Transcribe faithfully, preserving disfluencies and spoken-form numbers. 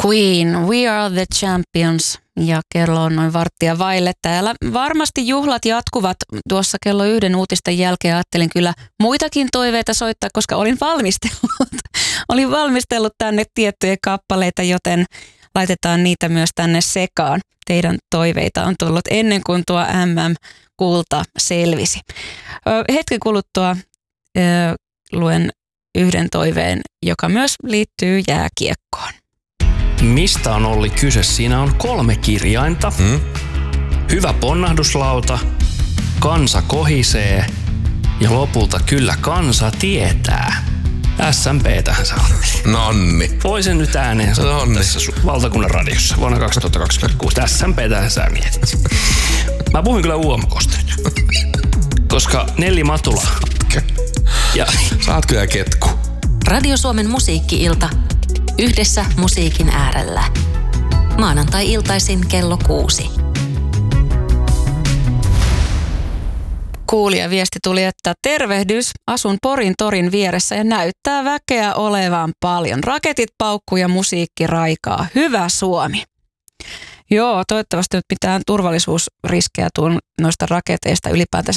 Queen, We Are the Champions, ja kello on noin varttia vaille. Täällä varmasti juhlat jatkuvat. Tuossa kello yhden uutisten jälkeen ajattelin kyllä muitakin toiveita soittaa, koska olin valmistellut, olin valmistellut tänne tiettyjä kappaleita, joten laitetaan niitä myös tänne sekaan. Teidän toiveita on tullut ennen kuin tuo M M-kulta selvisi. Hetken kuluttua ö, luen yhden toiveen, joka myös liittyy jääkiekkoon. Mistä on Olli kyse? Siinä on kolme kirjainta. Hmm? Hyvä ponnahduslauta, kansa kohisee ja lopulta kyllä kansa tietää. S M P:tähän sä olet. Nonni. Voisin nyt ääneen sanoa tässä valtakunnan radiossa vuonna kaksituhattakaksikymmentäkuusi. S M P:tähän sä mietit. Mä puhuin kyllä U M K:sta nyt. Koska Nelli Matula. Ja sä oot kyllä ketku. Radio Suomen musiikki-ilta. Yhdessä musiikin äärellä. Maanantai-iltaisin kello kuusi. Kuulijaviesti tuli, että tervehdys, asun Porin torin vieressä ja näyttää väkeä olevan paljon. Raketit paukkuu ja musiikki raikaa. Hyvä Suomi. Joo, toivottavasti nyt mitään turvallisuusriskejä tuon noista raketeista ylipäätänsä